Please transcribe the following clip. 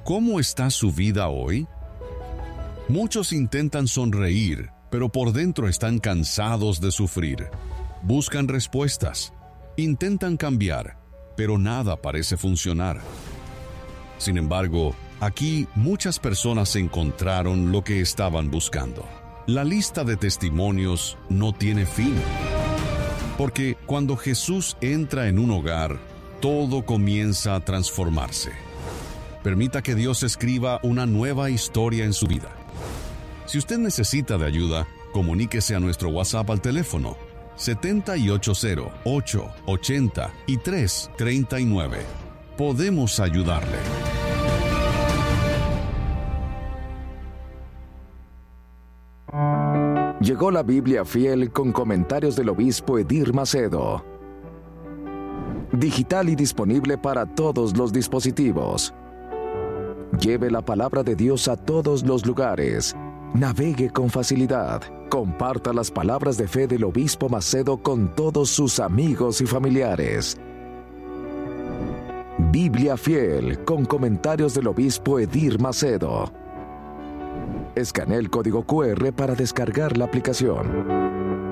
¿Cómo está su vida hoy? Muchos intentan sonreír, pero por dentro están cansados de sufrir. Buscan respuestas, intentan cambiar, pero nada parece funcionar. Sin embargo, aquí muchas personas encontraron lo que estaban buscando. La lista de testimonios no tiene fin. Porque cuando Jesús entra en un hogar, todo comienza a transformarse. Permita que Dios escriba una nueva historia en su vida. Si usted necesita de ayuda, comuníquese a nuestro WhatsApp al teléfono 780-880-339. Podemos ayudarle. Llegó la Biblia Fiel con comentarios del obispo Edir Macedo. Digital y disponible para todos los dispositivos. Lleve la palabra de Dios a todos los lugares. Navegue con facilidad. Comparta las palabras de fe del obispo Macedo con todos sus amigos y familiares. Biblia Fiel con comentarios del obispo Edir Macedo. Escanee el código QR para descargar la aplicación.